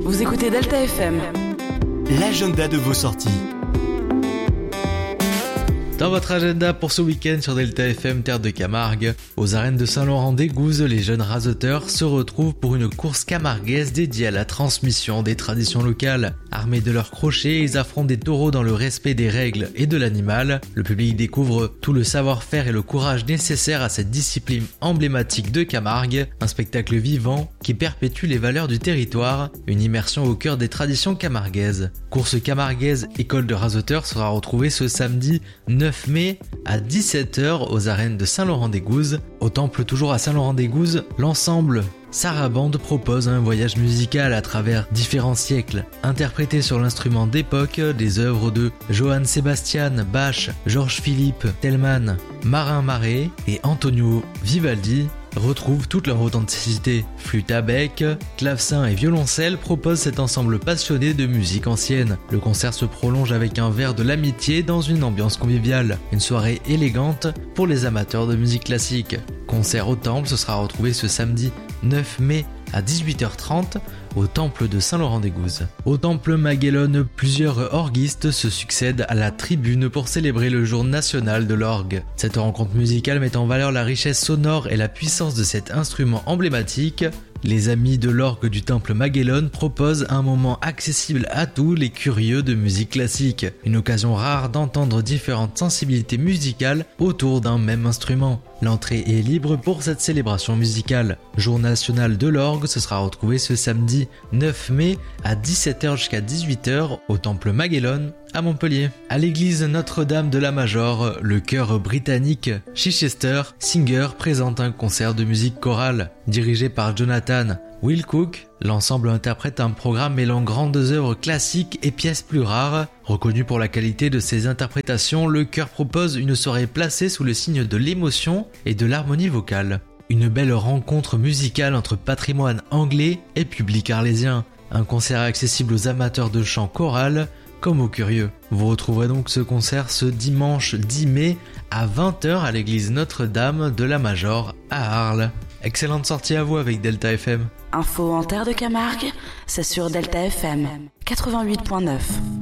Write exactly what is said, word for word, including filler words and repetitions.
Vous écoutez Delta F M. L'agenda de vos sorties. Dans votre agenda pour ce week-end sur Delta F M Terre de Camargue, aux arènes de Saint-Laurent-des-Gouzes, les jeunes raseteurs se retrouvent pour une course camarguaise dédiée à la transmission des traditions locales. Armés de leurs crochets, ils affrontent des taureaux dans le respect des règles et de l'animal. Le public découvre tout le savoir-faire et le courage nécessaires à cette discipline emblématique de Camargue, un spectacle vivant qui perpétue les valeurs du territoire, une immersion au cœur des traditions camarguaises. Course camarguaise École de raseteurs sera retrouvée ce samedi neuf mai à dix-sept heures aux arènes de Saint-Laurent-des-Gouzes. Au temple toujours à Saint-Laurent-des-Gouzes, l'ensemble Sarabande propose un voyage musical à travers différents siècles, interprété sur l'instrument d'époque des œuvres de Johann Sebastian Bach, Georges Philippe Telemann, Marin Marais et Antonio Vivaldi. Retrouvent toute leur authenticité. Flûte à bec, clavecin et violoncelle proposent cet ensemble passionné de musique ancienne. Le concert se prolonge avec un verre de l'amitié dans une ambiance conviviale. Une soirée élégante pour les amateurs de musique classique. Concert au temple, ce sera retrouvé ce samedi neuf mai à dix-huit heures trente au temple de Saint-Laurent-des-Gouzes. Au temple Maguelone, plusieurs orguistes se succèdent à la tribune pour célébrer le jour national de l'orgue. Cette rencontre musicale met en valeur la richesse sonore et la puissance de cet instrument emblématique. Les amis de l'orgue du temple Maguelone proposent un moment accessible à tous les curieux de musique classique. Une occasion rare d'entendre différentes sensibilités musicales autour d'un même instrument. L'entrée est libre pour cette célébration musicale. Jour national de l'orgue, ce sera retrouvé ce samedi neuf mai à dix-sept heures jusqu'à dix-huit heures au temple Maguelone à Montpellier. À l'église Notre-Dame de la Major, le chœur britannique Chichester Singer présente un concert de musique chorale. Dirigé par Jonathan Will Cook, l'ensemble interprète un programme mêlant grandes œuvres classiques et pièces plus rares. Reconnu pour la qualité de ses interprétations, le chœur propose une soirée placée sous le signe de l'émotion et de l'harmonie vocale. Une belle rencontre musicale entre patrimoine anglais et public arlésien. Un concert accessible aux amateurs de chant choral comme aux curieux. Vous retrouverez donc ce concert ce dimanche dix mai à vingt heures à l'église Notre-Dame de la Major à Arles. Excellente sortie à vous avec Delta F M. Info en Terre de Camargue, c'est sur Delta F M quatre-vingt-huit point neuf.